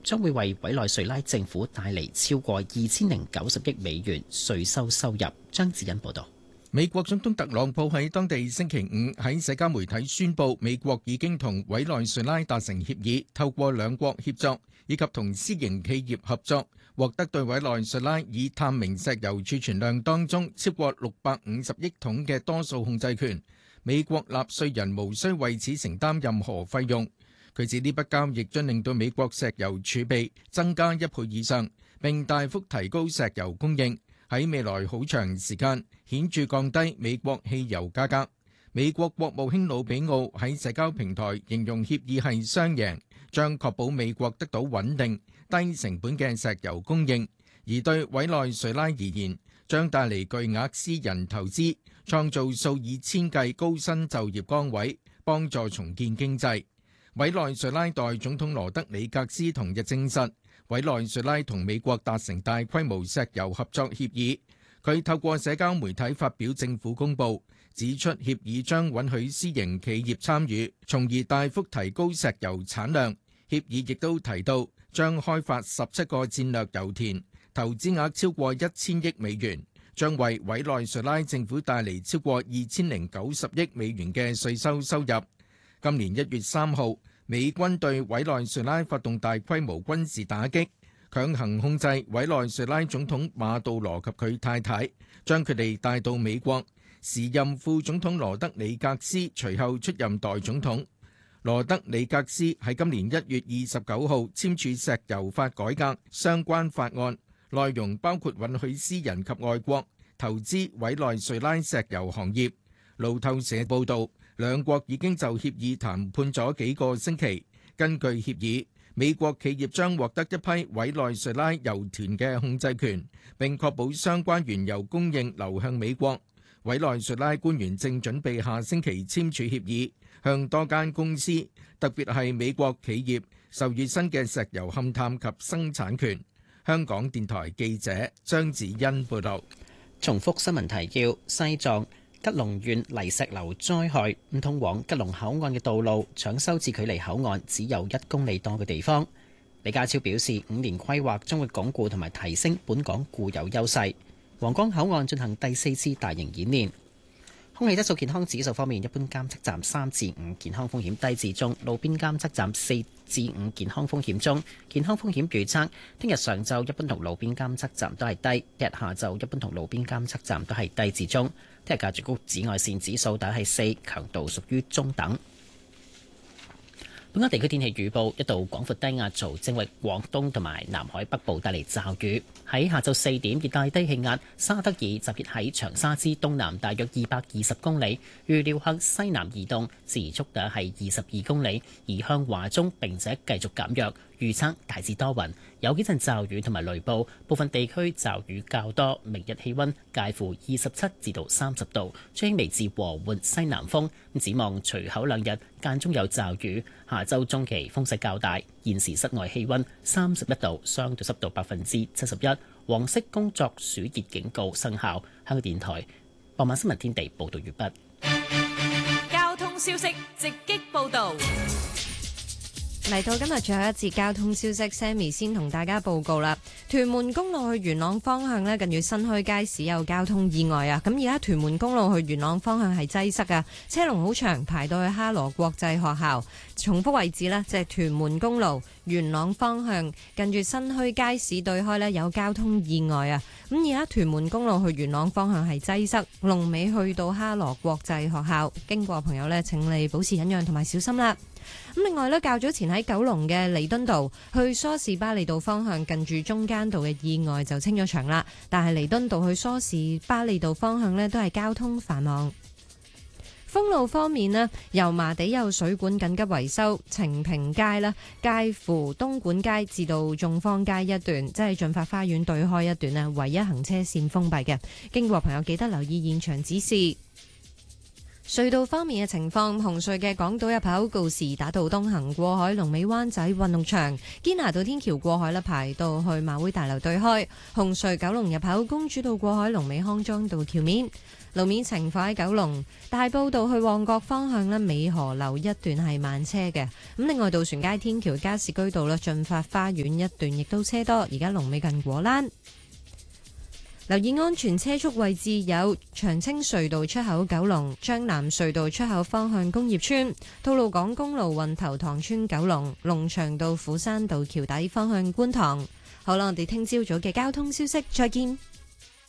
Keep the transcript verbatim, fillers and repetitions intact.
將會為委內瑞拉政府帶嚟超過二千零九十億美元稅收收入。張子欣報道。 美國總統特朗普喺當地星期五喺社交媒體宣布，美國已經同委內瑞拉達成協議，透過兩國協作以及同私營企業合作，獲得對委內瑞拉已探明石油儲存量當中超過六百五十億桶嘅多數控制權。美國納稅人無需為此承擔任何費用。佢指呢筆交易將令到美國石油儲備增加一倍以上，並大幅提高石油供應，喺未來好長時間顯著降低美國汽油價格。美國國務卿魯比奧喺社交平台形容協議係雙贏，將確保美國得到穩定、低成本嘅石油供應，而對委內瑞拉而言，將帶嚟巨額私人投資，創造數以千計高薪就業崗位，幫助重建經濟。委內瑞拉代總統羅德里格斯同日證實，委內瑞拉同美國達成大規模石油合作協議。佢透過社交媒體發表政府公報，指出協議將允許私營企業參與，從而大幅提高石油產量。協議亦都提到將開發十七個戰略油田，投資額超過一千億美元，將為委內瑞拉政府帶嚟超過二千零九十億美元嘅稅收收入。今年一月三號，美軍對委內瑞拉發動大規模軍事打擊，強行控制委內瑞拉總統馬杜羅及佢太太，將佢哋帶到美國。時任副總統羅德里格斯隨後出任代總統。羅德里格斯喺今年一月二十九號簽署石油法改革相關法案，內容包括允許私人及外國投資委內瑞拉石油行業。路透社報導，兩國已經就協議談判咗幾個星期。根據協議，美國企業將獲得一批委內瑞拉油田嘅控制權，並確保相關原油供應流向美國。委內瑞拉官員正準備下星期簽署協議，向多間公司，特別係美國企業，授予新嘅石油勘探及生產權。香港電台記者張子欣報道。 重複新聞提要：西藏吉隆縣泥石流災害，唔通往吉隆口岸嘅道路搶修至距離口岸只有一公里多嘅地方。李家超表示，五年規劃將會鞏固同埋提升本港固有優勢。皇崗口岸進行第四次大型演練。空氣質素健康指數方面，一般監測站三至五，健康風險低至中；路邊監測站四至五，健康風險中。健康風險預測，聽日上晝一般同路邊監測站都係低，日下晝一般同路邊監測站都係低至中。聽日嘅最高紫外線指數大約係四，強度屬於中等。本港地區天氣預報：一道廣闊低壓槽正為廣東同埋南海北部帶嚟驟雨。喺下晝四點，熱帶低氣壓沙德爾集結喺長沙之東南，大約二百二十公里，預料向西南移動，時速大約係二十二公里，移向華中並且繼續減弱。預測大致多雲，有幾陣驟雨同埋雷暴，部分地區驟雨較多。明日氣溫介乎二十七至到三十度，吹輕微至和緩西南風。展望隨後兩日間中有驟雨，下周中期風勢較大。現時室外氣溫三十一度，相對濕度百分之七十一，黃色工作暑熱警告生效。香港電台傍晚新聞天地報道完畢。 交通消息直擊報道。 嚟到今日最後一節交通消息 ，Sammy 先同大家報告啦。屯門公路去元朗方向呢，近住新墟街市有交通意外啊！咁而家屯門公路去元朗方向係擠塞啊，車龍好長，排到去哈羅國際學校。重複位置呢，即係屯門公路元朗方向近住新墟街市對開呢，有交通意外啊！咁而家屯門公路去元朗方向係擠塞，龍尾去到哈羅國際學校，經過朋友呢，請你保持忍讓同埋小心啦。咁另外咧，較早前喺九龍嘅彌敦道去梳士巴利道方向，近住中間道嘅意外就清咗場啦。但係彌敦道去梳士巴利道方向呢，都係交通繁忙。封路方面呢，油麻地有水管緊急維修，晴平街啦，介乎東莞街至到眾坊街一段，即係駿發花園對開一段呢，唯一行車線封閉嘅。經過朋友記得留意現場指示。 隧道方面嘅情況，紅隧嘅港島入口告士打道東行過海，龍尾灣仔運動場堅拿道天橋過海啦，排到去馬會大樓對開。紅隧九龍入口公主道過海，龍尾康莊道橋面。路面情況喺九龍大埔道去旺角方向咧，美河樓一段係慢車嘅。咁另外渡船街天橋加士居道啦，進發花園一段亦都車多，而家龍尾近果欄。留意安全車速位置有長青隧道出口九龍、將南隧道出口方向工業村、吐露港公路運頭塘村九龍、龍翔道虎山道橋底方向觀塘。好啦，我哋聽朝早嘅交通消息，再見。